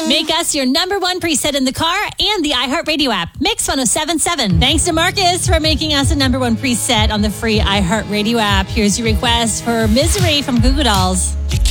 Make us your number one preset in the car and the iHeartRadio app. Mix 1077. Thanks to Marcus for making us a number one preset on the free iHeartRadio app. Here's your request for Misery from Goo Goo Dolls.